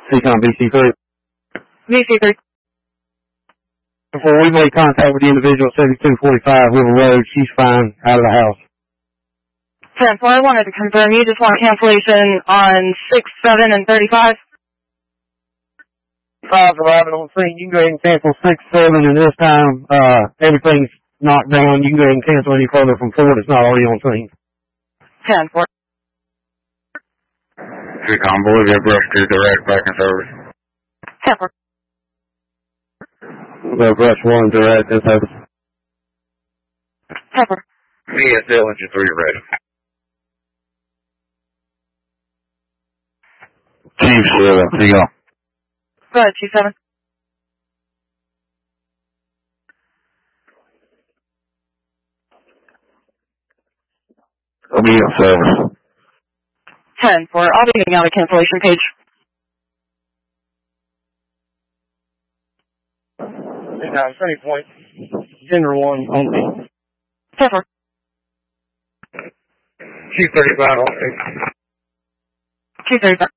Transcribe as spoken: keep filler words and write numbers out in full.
C-Com B C three. B C three. Before we made contact with the individual seventy-two forty-five River Road, she's fine, out of the house. ten four, I wanted to confirm you just want cancellation on six, seven, and thirty-five. Five's arriving on scene. You can go ahead and cancel six, seven, and this time, uh, everything's knocked down. You can go ahead and cancel any further from four that's not already on scene. ten four. C-Com, Bolivia, Brush two, direct, back in service. ten four. The Brush one, direct, in service. ten four. V S L, engine three, ready. Chief seven, C-Com. Go ahead, Chief seven. I'll be in service. ten four. I'll be getting out a cancellation page. C-Com, Sunny Point. Gender one, on scene. ten four. Chief thirty-five, on scene. Chief thirty-five.